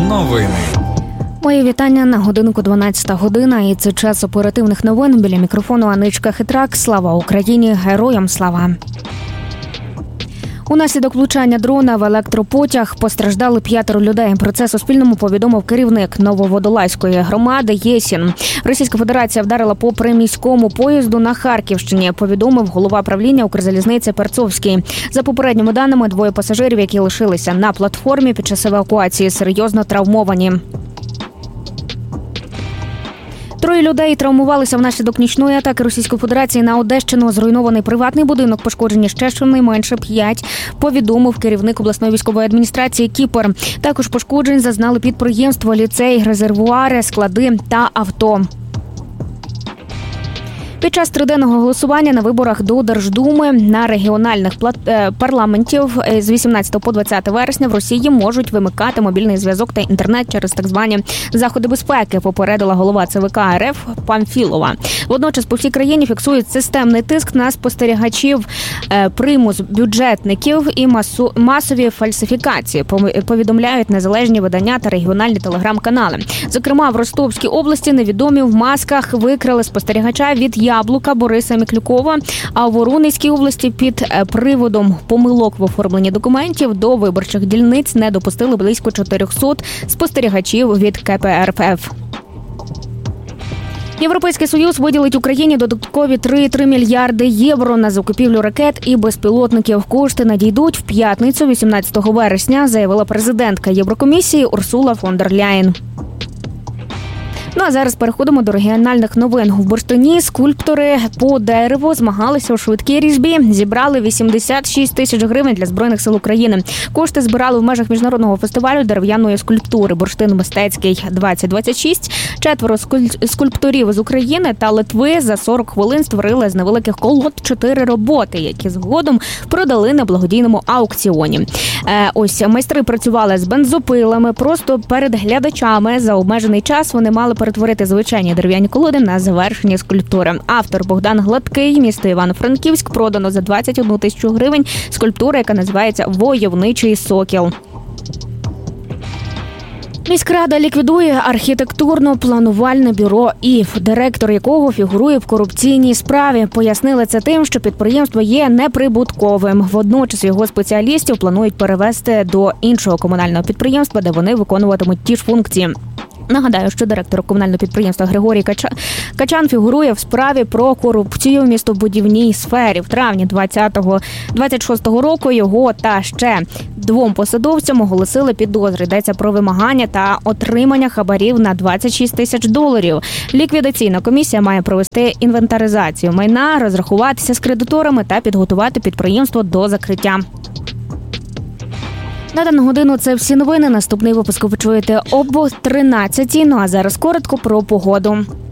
Новини. Мої вітання на годинку 12 година, і це час оперативних новин. Біля мікрофону Аничка Хитрак. Слава Україні! Героям слава! Унаслідок влучання дрона в електропотяг постраждали 5 людей. Про це Суспільному повідомив керівник Нововодолазької громади Єсін. Російська Федерація вдарила по приміському поїзду на Харківщині, повідомив голова правління Укрзалізниці Перцовський. За попередніми даними, 2 пасажирів, які лишилися на платформі під час евакуації, серйозно травмовані. 3 людей травмувалися внаслідок нічної атаки Російської Федерації на Одещину. Зруйнований приватний будинок, пошкоджені ще щонайменше 5, повідомив керівник обласної військової адміністрації Кіпр. Також пошкоджень зазнали підприємства, ліцей, резервуари, склади та авто. Під час триденного голосування на виборах до Держдуми на регіональних парламентів з 18 по 20 вересня в Росії можуть вимикати мобільний зв'язок та інтернет через так звані заходи безпеки, попередила голова ЦВК РФ Памфілова. Водночас по всій країні фіксують системний тиск на спостерігачів, примус бюджетників і масові фальсифікації, повідомляють незалежні видання та регіональні телеграм-канали. Зокрема, в Ростовській області невідомі в масках викрали спостерігача від Яблука Бориса Міклюкова, а в Воронезькій області під приводом помилок в оформленні документів до виборчих дільниць не допустили близько 400 спостерігачів від КПРФ. Європейський Союз виділить Україні додаткові 3,3 мільярди євро на закупівлю ракет і безпілотників. Кошти надійдуть в п'ятницю, 18 вересня, заявила президентка Єврокомісії Урсула фон дер Ляєн. Ну а зараз переходимо до регіональних новин. В Бурштині скульптори по дереву змагалися у швидкій різьбі. Зібрали 86 тисяч гривень для Збройних сил України. Кошти збирали в межах міжнародного фестивалю дерев'яної скульптури «Бурштин мистецький 2026». 4 скульпторів з України та Литви за 40 хвилин створили з невеликих колод 4 роботи, які згодом продали на благодійному аукціоні. Ось майстри працювали з бензопилами просто перед глядачами. За обмежений час вони мали перетворити звичайні дерев'яні колоди на завершені скульптури. Автор Богдан Гладкий, місто Івано-Франківськ, продано за 21 тисячу гривень скульптура, яка називається «Войовничий сокіл». Міськрада ліквідує архітектурно-планувальне бюро ІФ, директор якого фігурує в корупційній справі. Пояснили це тим, що підприємство є неприбутковим. Водночас його спеціалістів планують перевести до іншого комунального підприємства, де вони виконуватимуть ті ж функції. Нагадаю, що директор комунального підприємства Григорій Качан фігурує в справі про корупцію в містобудівній сфері. В травні 2026 року його та ще 2 посадовцям оголосили підозри. Йдеться про вимагання та отримання хабарів на $26 тисяч. Ліквідаційна комісія має провести інвентаризацію майна, розрахуватися з кредиторами та підготувати підприємство до закриття. На дану годину це всі новини. Наступний випуск ви чуєте об 13:00. Ну а зараз коротко про погоду.